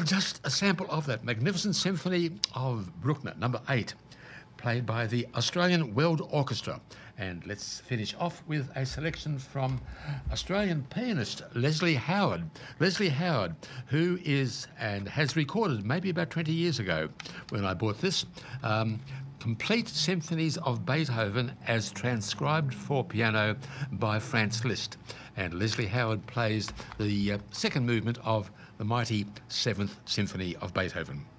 just a sample of that magnificent symphony of Bruckner, number 8, played by the Australian World Orchestra. And let's finish off with a selection from Australian pianist Leslie Howard. Leslie Howard, who is and has recorded maybe about 20 years ago when I bought this, complete symphonies of Beethoven as transcribed for piano by Franz Liszt. And Leslie Howard plays the second movement of the mighty Seventh Symphony of Beethoven.